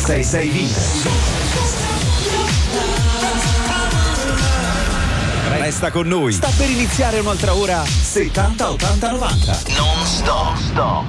66 Vintage. Resta con noi. Sta per iniziare un'altra ora 70 80 90. Non stop.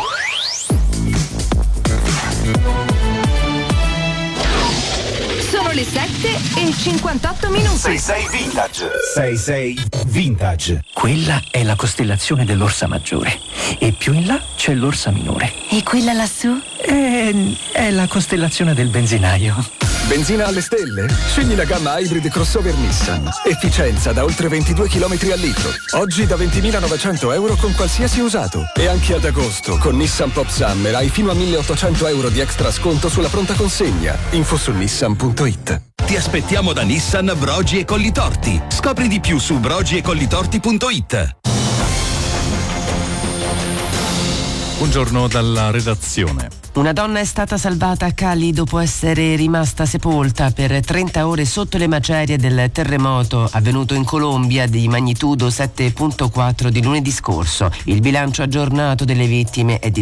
Sono le 7:58. 66 Vintage. 66 Vintage. Quella è la costellazione dell'Orsa Maggiore e più in là c'è l'Orsa Minore. E quella lassù? È la costellazione del benzinaio. Benzina alle stelle? Scegli la gamma Hybrid Crossover Nissan. Efficienza da oltre 22 km al litro. Oggi da 20.900 euro con qualsiasi usato. E anche ad agosto, con Nissan Pop Summer, hai fino a 1.800 euro di extra sconto sulla pronta consegna. Info su nissan.it. Ti aspettiamo da Nissan Brogi e Collitorti. Scopri di più su brogiecollitorti.it. Buongiorno dalla redazione. Una donna è stata salvata a Cali dopo essere rimasta sepolta per 30 ore sotto le macerie del terremoto avvenuto in Colombia di magnitudo 7.4 di lunedì scorso. Il bilancio aggiornato delle vittime è di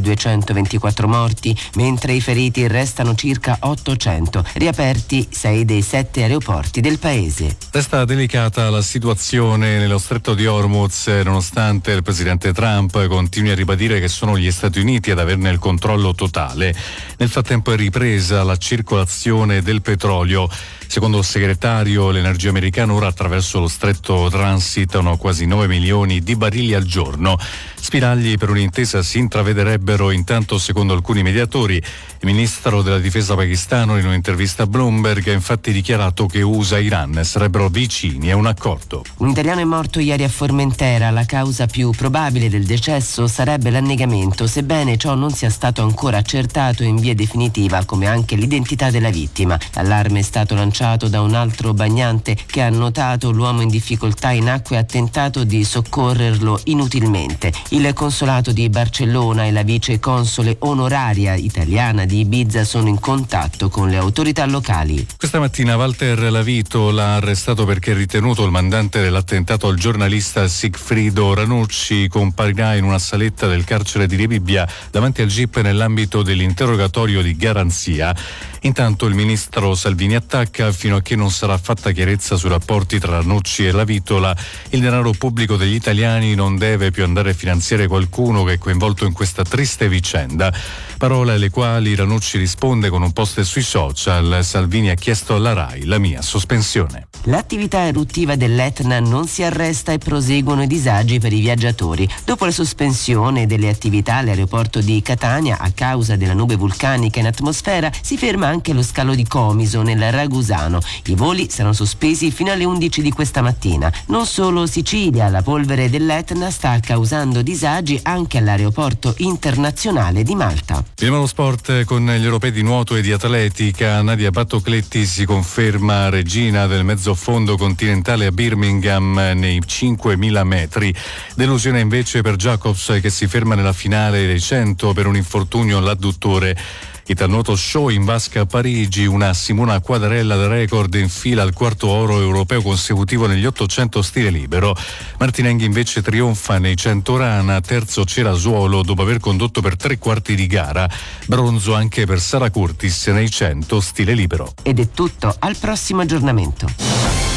224 morti, mentre i feriti restano circa 800. Riaperti 6 dei 7 aeroporti del paese. Resta delicata la situazione nello stretto di Hormuz, nonostante il presidente Trump continui a ribadire che sono gli Stati Uniti ad averne il controllo totale. Nel frattempo è ripresa la circolazione del petrolio. Secondo il segretario, l'energia americana ora attraverso lo stretto transitano quasi 9 milioni di barili al giorno. Spiragli per un'intesa si intravederebbero. Intanto, secondo alcuni mediatori, il ministro della difesa pakistano in un'intervista a Bloomberg ha infatti dichiarato che USA e Iran sarebbero vicini a un accordo. Un italiano è morto ieri a Formentera. La causa più probabile del decesso sarebbe l'annegamento, sebbene ciò non sia stato ancora accertato in via definitiva, come anche l'identità della vittima. L'allarme è stato lanciato da un altro bagnante che ha notato l'uomo in difficoltà in acqua e ha tentato di soccorrerlo inutilmente. Il consolato di Barcellona e la vice console onoraria italiana di Ibiza sono in contatto con le autorità locali. Questa mattina Walter Lavito l'ha arrestato perché è ritenuto il mandante dell'attentato al giornalista Sigfrido Ranucci. Comparirà in una saletta del carcere di Rebibbia davanti al GIP nell'ambito dell'interrogatorio di garanzia. Intanto il ministro Salvini attacca: fino a che non sarà fatta chiarezza sui rapporti tra Ranucci e Lavitola, il denaro pubblico degli italiani non deve più andare a finanziare qualcuno che è coinvolto in questa triste vicenda. Parole alle quali Ranucci risponde con un post sui social. Salvini ha chiesto alla RAI la mia sospensione. L'attività eruttiva dell'Etna non si arresta e proseguono i disagi per i viaggiatori. Dopo la sospensione delle attività all'aeroporto di Catania a causa della nube vulcanica in atmosfera, si ferma anche lo scalo di Comiso nel Ragusano. I voli saranno sospesi fino alle 11 di questa mattina. Non solo Sicilia, la polvere dell'Etna sta causando disagi anche all'aeroporto internazionale di Malta. Vediamo lo sport con gli europei di nuoto e di atletica. Nadia Battocletti si conferma regina del mezzofondo continentale a Birmingham nei 5.000 metri. Delusione invece per Jacobs, che si ferma nella finale dei 100 per un infortunio all'adduttore. Italnuoto show in vasca a Parigi, una Simona Quadarella da record in fila al quarto oro europeo consecutivo negli 800 stile libero. Martinenghi invece trionfa nei 100 rana, terzo Cerasuolo dopo aver condotto per 3/4 di gara. Bronzo anche per Sara Curtis nei 100 stile libero. Ed è tutto, al prossimo aggiornamento.